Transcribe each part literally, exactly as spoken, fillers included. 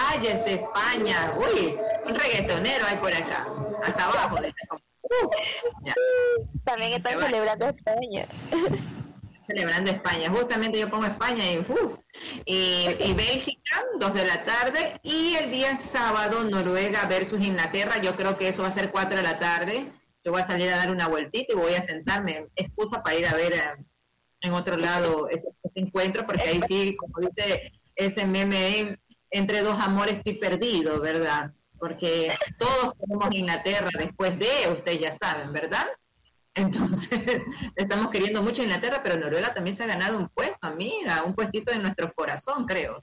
Valles de España. Uy, un reggaetonero hay por acá, hasta abajo. De esta, uh, ya. También están celebrando España. Celebrando España, justamente yo pongo España y, uh, y, y Bélgica, dos de la tarde, y el día sábado Noruega versus Inglaterra. Yo creo que eso va a ser cuatro de la tarde. Yo voy a salir a dar una vueltita y voy a sentarme, excusa para ir a ver eh, en otro lado este, este encuentro, porque ahí sí, como dice ese meme, entre dos amores estoy perdido, ¿verdad? Porque todos queremos Inglaterra después de, ustedes ya saben, ¿verdad? Entonces, estamos queriendo mucho Inglaterra, pero Noruega también se ha ganado un puesto, amiga, un puestito en nuestro corazón, creo.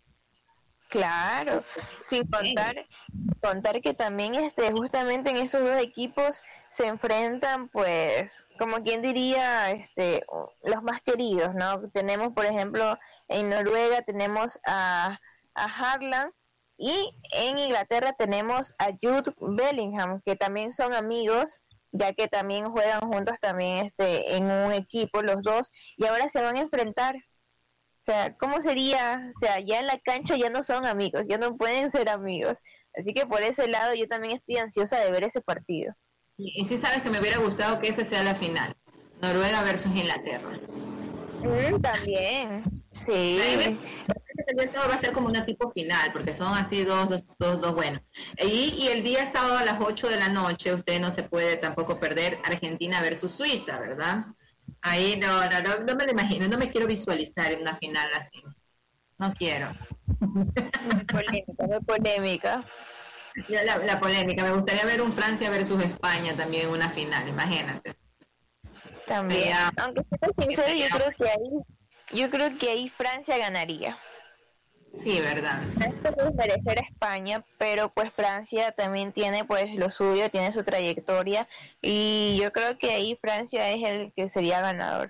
Claro, sin contar contar que también este justamente en esos dos equipos se enfrentan, pues, como quien diría, este los más queridos, ¿no? Tenemos, por ejemplo, en Noruega tenemos a, a Haaland, y en Inglaterra tenemos a Jude Bellingham, que también son amigos, ya que también juegan juntos también este en un equipo los dos, y ahora se van a enfrentar. O sea, ¿cómo sería? O sea, ya en la cancha ya no son amigos, ya no pueden ser amigos. Así que por ese lado yo también estoy ansiosa de ver ese partido. Sí, y sí sabes que me hubiera gustado que esa sea la final, Noruega versus Inglaterra. Mm, también, sí. Esto va a ser como una tipo final, porque son así dos, dos, dos, dos bueno. Y, y el día sábado a las ocho de la noche, usted no se puede tampoco perder Argentina versus Suiza, ¿verdad? Ahí no, no, no, no me lo imagino, no me quiero visualizar en una final así. No quiero. Polémica, muy polémica. La, la polémica, me gustaría ver un Francia versus España también en una final, imagínate. También, Sería, aunque sea sincero, yo creo que ahí, yo creo que ahí Francia ganaría. Sí, verdad. Esto puede merecer a España, pero pues Francia también tiene pues lo suyo, tiene su trayectoria, y yo creo que ahí Francia es el que sería ganador.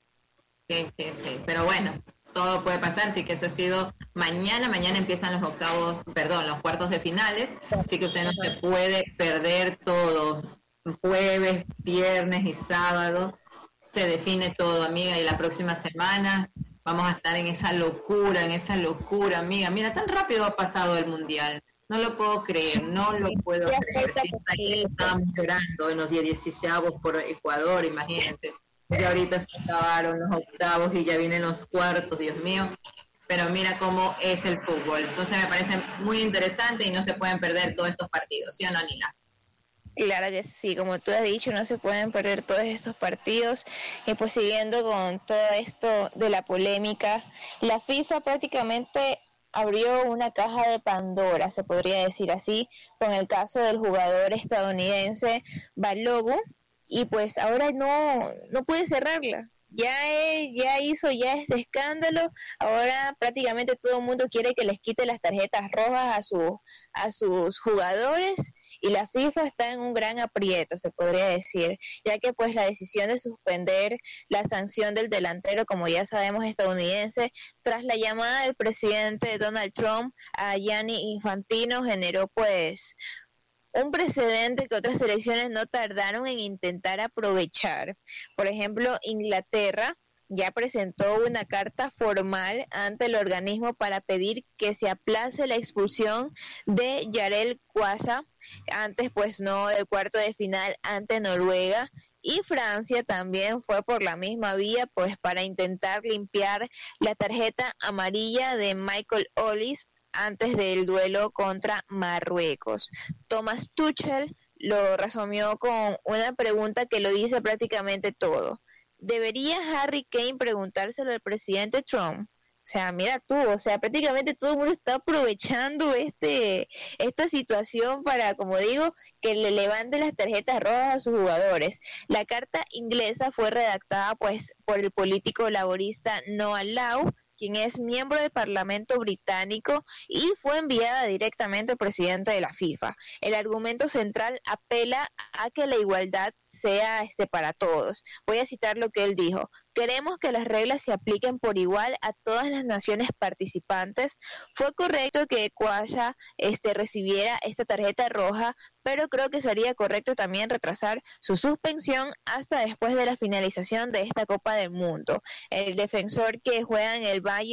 Sí, sí, sí, pero bueno, todo puede pasar, así que eso ha sido mañana, mañana empiezan los octavos, perdón, los cuartos de finales, así que usted no se puede perder todo, jueves, viernes y sábado, se define todo, amiga, y la próxima semana vamos a estar en esa locura, en esa locura, amiga. Mira, tan rápido ha pasado el Mundial. No lo puedo creer, no lo puedo creer. Sí, estábamos llorando en los dieciseavos por Ecuador, imagínate. Ya ahorita se acabaron los octavos y ya vienen los cuartos, Dios mío. Pero mira cómo es el fútbol. Entonces me parece muy interesante y no se pueden perder todos estos partidos, ¿sí o no, Nina? Claro que sí, como tú has dicho, no se pueden perder todos estos partidos. Y pues siguiendo con todo esto de la polémica, la FIFA prácticamente abrió una caja de Pandora, se podría decir así, con el caso del jugador estadounidense Balogun, y pues ahora no, no puede cerrarla. Ya, es, ya hizo ya este escándalo, ahora prácticamente todo el mundo quiere que les quite las tarjetas rojas a, su, a sus jugadores, y la FIFA está en un gran aprieto, se podría decir, ya que pues la decisión de suspender la sanción del delantero, como ya sabemos, estadounidense, tras la llamada del presidente Donald Trump a Gianni Infantino, generó pues un precedente que otras selecciones no tardaron en intentar aprovechar. Por ejemplo, Inglaterra ya presentó una carta formal ante el organismo para pedir que se aplace la expulsión de Jarell Quasha, antes pues no del cuarto de final ante Noruega, y Francia también fue por la misma vía, pues para intentar limpiar la tarjeta amarilla de Michael Olise antes del duelo contra Marruecos. Thomas Tuchel lo resumió con una pregunta que lo dice prácticamente todo. ¿Debería Harry Kane preguntárselo al presidente Trump? O sea, mira tú, o sea, prácticamente todo el mundo está aprovechando este esta situación para, como digo, que le levante las tarjetas rojas a sus jugadores. La carta inglesa fue redactada pues por el político laborista Noah Law, quien es miembro del Parlamento británico, y fue enviada directamente al presidente de la FIFA. El argumento central apela a que la igualdad sea este para todos. Voy a citar lo que él dijo. Queremos que las reglas se apliquen por igual a todas las naciones participantes. Fue correcto que Quasha este, recibiera esta tarjeta roja, pero creo que sería correcto también retrasar su suspensión hasta después de la finalización de esta Copa del Mundo. El defensor que juega en el Bayern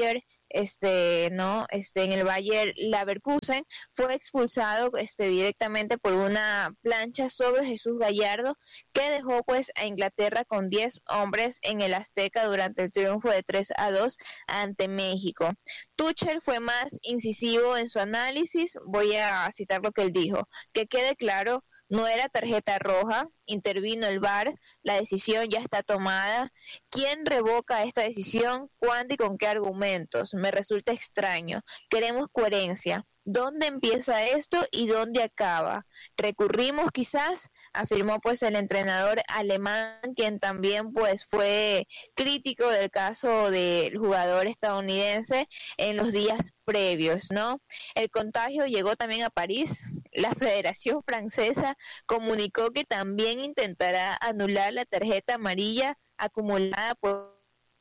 este, no, este, en el Bayer Leverkusen, fue expulsado, este, directamente por una plancha sobre Jesús Gallardo, que dejó pues a Inglaterra con diez hombres en el Azteca durante el triunfo de tres a dos ante México. Tuchel fue más incisivo en su análisis, voy a citar lo que él dijo: que quede claro, no era tarjeta roja, intervino el V A R, la decisión ya está tomada. ¿Quién revoca esta decisión? ¿Cuándo y con qué argumentos? Me resulta extraño. Queremos coherencia. ¿Dónde empieza esto y dónde acaba? Recurrimos quizás, afirmó pues el entrenador alemán, quien también pues fue crítico del caso del jugador estadounidense en los días previos, ¿no? El contagio llegó también a París. La Federación Francesa comunicó que también intentará anular la tarjeta amarilla acumulada por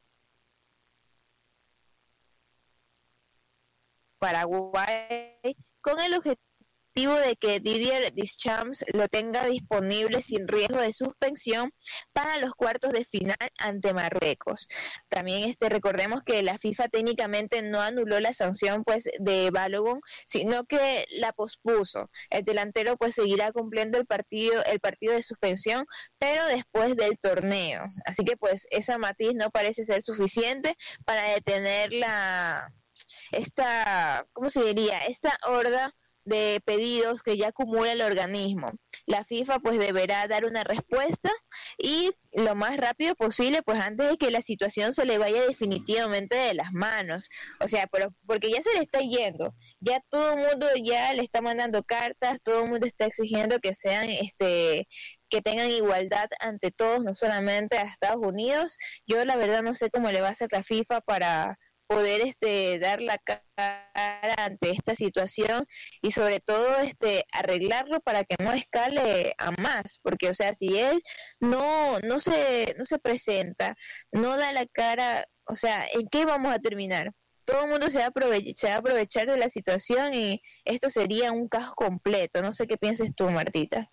Paraguay, con el objetivo de que Didier Deschamps lo tenga disponible sin riesgo de suspensión para los cuartos de final ante Marruecos. También este recordemos que la FIFA técnicamente no anuló la sanción pues de Balogun, sino que la pospuso. El delantero pues seguirá cumpliendo el partido el partido de suspensión, pero después del torneo. Así que pues esa matiz no parece ser suficiente para detener la esta, ¿cómo se diría? Esta horda de pedidos que ya acumula el organismo. La FIFA pues deberá dar una respuesta y lo más rápido posible, pues antes de que la situación se le vaya definitivamente de las manos. O sea, pero, porque ya se le está yendo, ya todo el mundo ya le está mandando cartas, todo el mundo está exigiendo que sean, este, que tengan igualdad ante todos, no solamente a Estados Unidos. Yo la verdad no sé cómo le va a hacer la FIFA para poder este dar la cara ante esta situación y sobre todo este arreglarlo para que no escale a más, porque o sea, si él no no se no se presenta, no da la cara, o sea, ¿en qué vamos a terminar? Todo el mundo se va a aprovechar, se va a aprovechar de la situación y esto sería un caos completo. No sé qué pienses tú, Martita.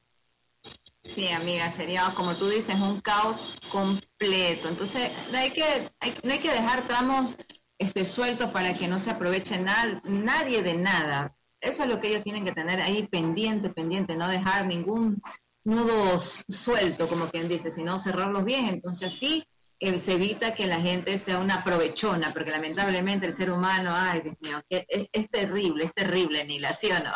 Sí, amiga, sería, como tú dices, un caos completo. Entonces, no hay que, hay, no hay que dejar tramos este, sueltos para que no se aproveche na- nadie de nada. Eso es lo que ellos tienen que tener ahí pendiente, pendiente, no dejar ningún nudo suelto, como quien dice, sino cerrarlos bien. Entonces, sí, eh, se evita que la gente sea una aprovechona, porque lamentablemente el ser humano, ay, Dios mío, que es, es terrible, es terrible, Nila, ¿sí o no?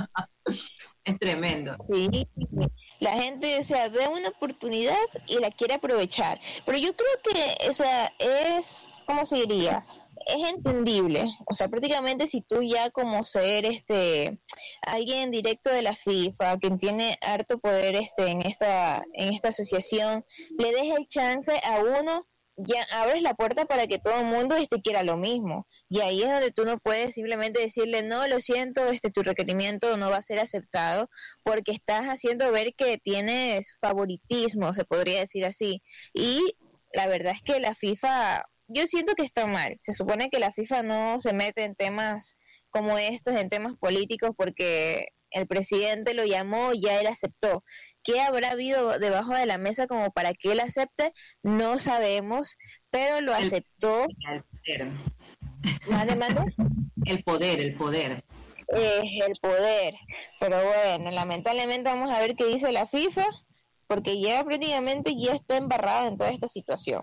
Es tremendo. Sí, la gente, o sea, ve una oportunidad y la quiere aprovechar. Pero yo creo que, o sea, es, ¿cómo se diría? Es entendible. O sea, prácticamente si tú ya como ser este alguien directo de la FIFA, quien tiene harto poder este en esta en esta asociación, le deja el chance a uno, ya abres la puerta para que todo el mundo este quiera lo mismo. Y ahí es donde tú no puedes simplemente decirle, no, lo siento, este tu requerimiento no va a ser aceptado, porque estás haciendo ver que tienes favoritismo, se podría decir así. Y la verdad es que la FIFA, yo siento que está mal. Se supone que la FIFA no se mete en temas como estos, en temas políticos, porque el presidente lo llamó, ya él aceptó. ¿Qué habrá habido debajo de la mesa como para que él acepte? No sabemos, pero lo aceptó. El poder. ¿Mande, mande? El poder, el poder. Es el poder. Pero bueno, lamentablemente vamos a ver qué dice la FIFA, porque ya prácticamente ya está embarrada en toda esta situación.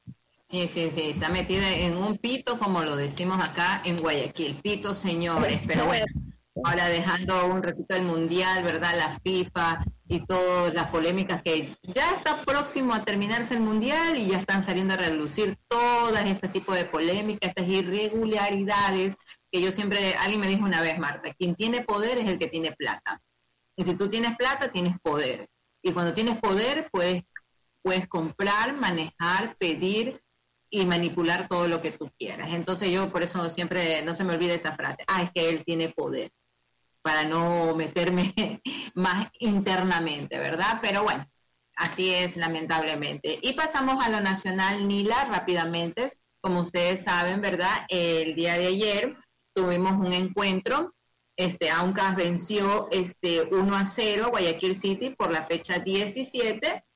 Sí, sí, sí, está metida en un pito, como lo decimos acá en Guayaquil, pito señores, pero bueno, ahora dejando un ratito el Mundial, ¿verdad? La FIFA y todas las polémicas que ya está próximo a terminarse el Mundial y ya están saliendo a relucir todas este tipo de polémicas, estas irregularidades, que yo siempre, alguien me dijo una vez, Marta, quien tiene poder es el que tiene plata. Y si tú tienes plata, tienes poder. Y cuando tienes poder, puedes, puedes comprar, manejar, pedir y manipular todo lo que tú quieras. Entonces yo por eso siempre, no se me olvida esa frase, ah, es que él tiene poder, para no meterme más internamente, ¿verdad? Pero bueno, así es lamentablemente. Y pasamos a lo nacional, Nila, rápidamente. Como ustedes saben, ¿verdad? El día de ayer tuvimos un encuentro, este, Aucas venció este, uno a cero Guayaquil City por la fecha diecisiete,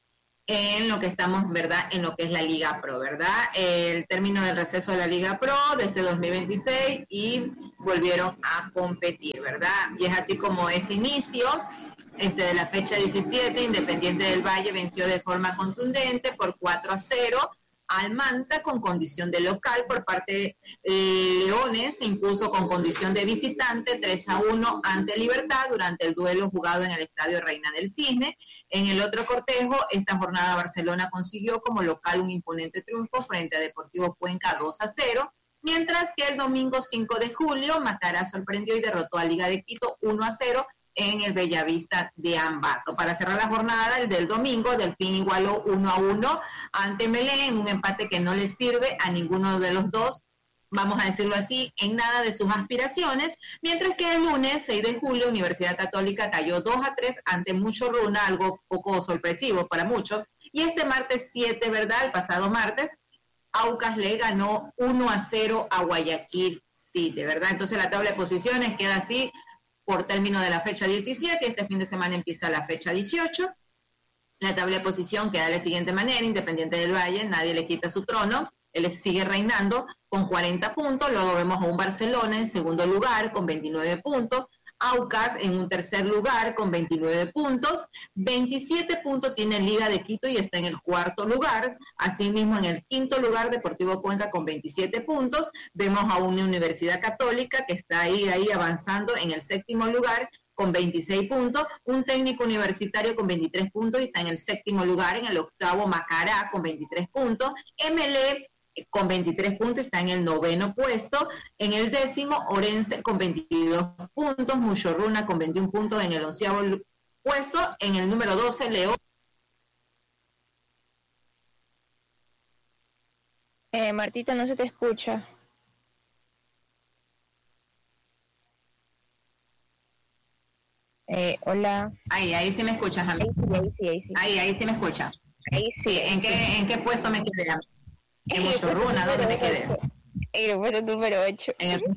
en lo que estamos, ¿verdad? En lo que es la Liga Pro, ¿verdad? El término del receso de la Liga Pro desde dos mil veintiséis y volvieron a competir, ¿verdad? Y es así como este inicio, este de la fecha diecisiete, Independiente del Valle venció de forma contundente por cuatro a cero al Manta con condición de local. Por parte de eh, Leones se impuso con condición de visitante tres a uno ante Libertad durante el duelo jugado en el Estadio Reina del Cisne. En el otro cortejo, esta jornada Barcelona consiguió como local un imponente triunfo frente a Deportivo Cuenca dos a cero, mientras que el domingo cinco de julio Macará sorprendió y derrotó a Liga de Quito uno a cero en el Bellavista de Ambato. Para cerrar la jornada, el del domingo, Delfín igualó uno a uno ante Melé en un empate que no le sirve a ninguno de los dos, vamos a decirlo así, en nada de sus aspiraciones, mientras que el lunes seis de julio Universidad Católica cayó dos a tres ante Muchurruna, algo poco sorpresivo para muchos, y este martes siete, ¿verdad? El pasado martes, Aucas le ganó uno a cero a Guayaquil City, ¿verdad? Entonces la tabla de posiciones queda así por término de la fecha diecisiete, este fin de semana empieza la fecha dieciocho. La tabla de posición queda de la siguiente manera: Independiente del Valle, nadie le quita su trono, él sigue reinando con cuarenta puntos, luego vemos a un Barcelona en segundo lugar con veintinueve puntos, Aucas en un tercer lugar con veintinueve puntos, veintisiete puntos tiene Liga de Quito y está en el cuarto lugar. Asimismo, en el quinto lugar, Deportivo Cuenca con veintisiete puntos. Vemos a una Universidad Católica que está ahí, ahí avanzando en el séptimo lugar con veintiséis puntos, un Técnico Universitario con veintitrés puntos y está en el séptimo lugar. En el octavo, Macará con veintitrés puntos, M L E con veintitrés puntos está en el noveno puesto. En el décimo, Orense con veintidós puntos, Muchurruna con veintiún puntos en el onceavo puesto. En el número doce, León. Eh, Martita, no se te escucha. Eh, hola. Ahí, ahí sí me escuchas a mí. Ahí sí, ahí sí. Ahí, ahí sí me escucha. Ahí sí. ¿En, ahí qué, sí. ¿En qué puesto me quedé? En Muchurruna, ¿dónde me quedé? En el puesto número ocho. En el...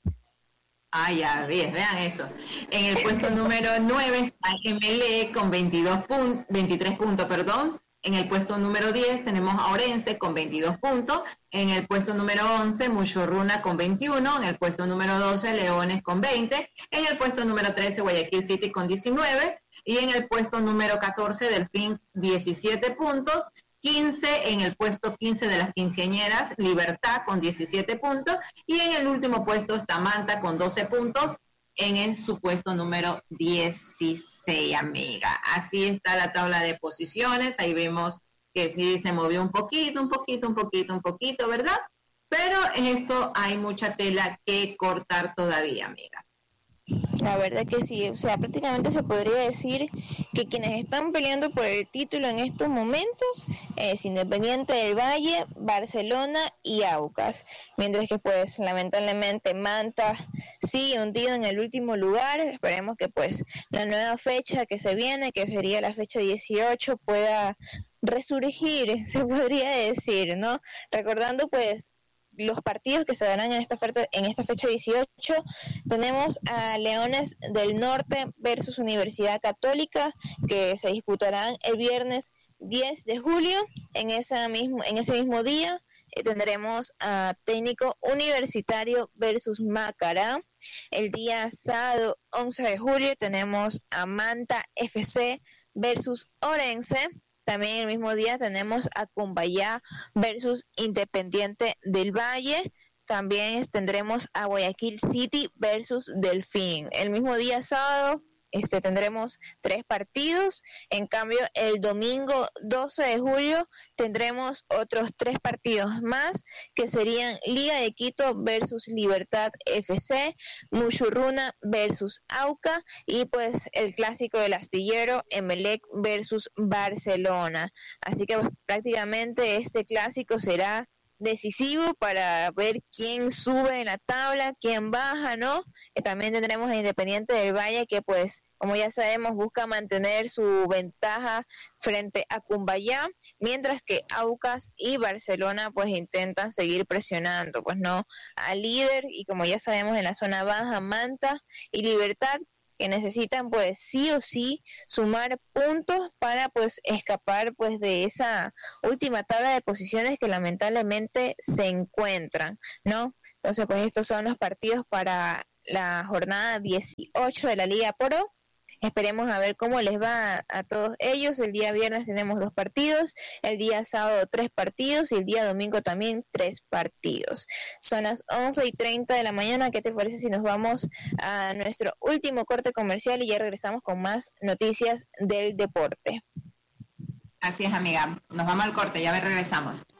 Ah, ya, bien, vean eso. En el puesto número nueve está M L E con veintidós puntos, veintitrés puntos, perdón. En el puesto número diez tenemos a Orense con veintidós puntos. En el puesto número once, Muchurruna con veintiuno. En el puesto número doce, Leones con veinte. En el puesto número trece, Guayaquil City con diecinueve. Y en el puesto número catorce, Delfín, diecisiete puntos. quince en el puesto quince de las quinceañeras, Libertad con diecisiete puntos, y en el último puesto está Manta con doce puntos en el, su puesto número dieciséis, amiga. Así está la tabla de posiciones, ahí vemos que sí se movió un poquito, un poquito, un poquito, un poquito, ¿verdad? Pero en esto hay mucha tela que cortar todavía, amiga. La verdad que sí, o sea, prácticamente se podría decir que quienes están peleando por el título en estos momentos es Independiente del Valle, Barcelona y Aucas, mientras que pues lamentablemente Manta sigue hundido en el último lugar. Esperemos que pues la nueva fecha que se viene, que sería la fecha dieciocho, pueda resurgir, se podría decir, ¿no? Recordando pues los partidos que se darán en esta fecha, en esta fecha dieciocho, tenemos a Leones del Norte versus Universidad Católica, que se disputarán el viernes diez de julio. En esa mismo, en ese mismo día eh, tendremos a Técnico Universitario versus Macará. El día sábado once de julio tenemos a Manta F C versus Orense. También el mismo día tenemos a Cumbayá versus Independiente del Valle. También tendremos a Guayaquil City versus Delfín. El mismo día sábado este, tendremos tres partidos. En cambio, el domingo doce de julio tendremos otros tres partidos más, que serían Liga de Quito versus Libertad F C, Muchurruna versus Auca y pues el clásico del astillero, Emelec versus Barcelona. Así que pues, prácticamente este clásico será decisivo para ver quién sube en la tabla, quién baja, ¿no? Y también tendremos a Independiente del Valle, que pues, como ya sabemos, busca mantener su ventaja frente a Cumbayá, mientras que Aucas y Barcelona pues intentan seguir presionando, pues no, al líder, y como ya sabemos en la zona baja, Manta y Libertad, que necesitan pues sí o sí sumar puntos para pues escapar pues de esa última tabla de posiciones que lamentablemente se encuentran, ¿no? Entonces pues estos son los partidos para la jornada dieciocho de la Liga Pro. Esperemos a ver cómo les va a, a todos ellos. El día viernes tenemos dos partidos, el día sábado tres partidos y el día domingo también tres partidos. Son las once y treinta de la mañana. ¿Qué te parece si nos vamos a nuestro último corte comercial y ya regresamos con más noticias del deporte? Así es, amiga. Nos vamos al corte, ya regresamos.